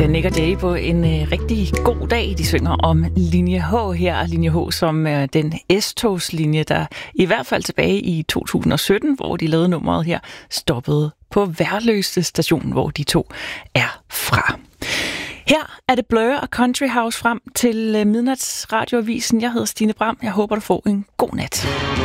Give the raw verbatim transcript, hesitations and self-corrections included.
øh, Nick og Jay på en øh, rigtig god dag. De synger om linje H her, linje H som øh, den S-togslinje, der i hvert fald tilbage i to tusind og sytten, hvor de lavede nummeret her, stoppede på Værløse station, hvor de to er fra. Her er det Blur og Country House frem til midnatsradioavisen. Jeg hedder Stine Bram. Jeg håber, du får en god nat.